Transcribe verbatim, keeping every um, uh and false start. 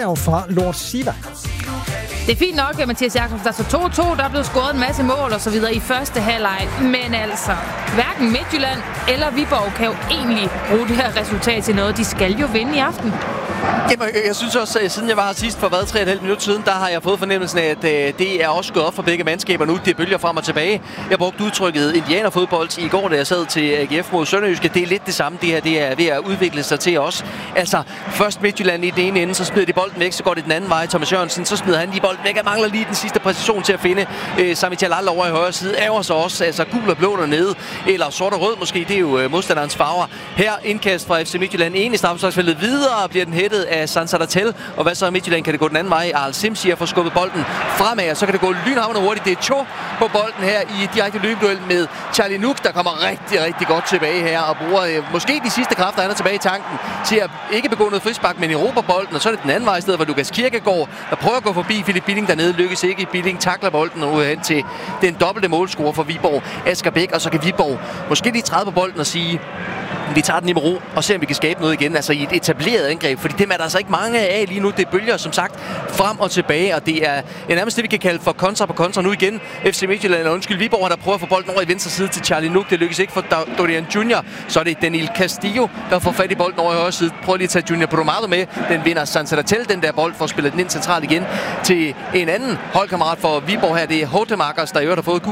Bjerg fra Lord Siva. Det er fint nok, Mathias Jakobsen, der står to to, der er blevet scoret en masse mål og så videre i første halvleg. Men altså, hverken Midtjylland eller Viborg kan jo egentlig bruge det her resultat til noget. De skal jo vinde i aften. Jamen, jeg synes også, at siden jeg var her sidst for hvad, tre og et halvt minut siden, der har jeg fået fornemmelsen af, at øh, det er også gået op for begge mandskaber nu. Det bølger frem og tilbage. Jeg brugte udtrykket indianerfodbold i går, da jeg sad til A G F mod Sønderjyske. Det er lidt det samme. Det her det er ved at udvikle sig til os. Altså, først Midtjylland i den ene ende, så smider de bolden væk, så går det den anden vej. Thomas Jørgensen, så smider han de bolden væk. Jeg mangler lige den sidste præcision til at finde. Øh, Sami Jalal over i højre side. Ærger så også, altså gul og blå dernede. Eller sort og rød måske, det er jo øh, modstanderens farver. Her indkast fra F C Midtjylland. En i straffesparksfeltet videre bliver den hættet af Sansaratel. Og hvad så i Midtjylland? Kan det gå den anden vej? Arl Simsi har fået skubbet bolden fremad, og så kan det gå lynhamrende hurtigt. Det er Cho på bolden her i direkte løbeduel med Charlie Nuk, der kommer rigtig, rigtig godt tilbage her og bruger øh, måske de sidste kræfter, han er tilbage i tanken til at ikke begå noget frispark, men erobre bolden, og så er det den anden vej i stedet for Lukas Kirkegaard, der prøver at gå forbi Philip Billing dernede, lykkes ikke. Billing takler bolden og hen til den dobbelte målscorer for Viborg, Asger Bæk, og så kan Viborg måske lige træde på bolden og sige, vi tager den i med ro og ser, om vi kan skabe noget igen, altså i et etableret angreb, fordi dem er der altså ikke mange af lige nu. Det bølger som sagt frem og tilbage, og det er ja, nærmest det, vi kan kalde for kontra på kontra. Nu igen F C Midtjylland, eller undskyld, Viborg, der prøver at få bolden over i venstre side til Charlie Nuk. Det lykkes ikke for Dorian Junior. Så er det Daniel Castillo, der får fat i bolden over i højre side. Prøver lige at tage Junior Bromado med. Den vinder Sansaratel, den der bold, for at spille den ind centralt igen til en anden holdkammerat for Viborg her. Det er Hotemakers, der i øvrigt har fået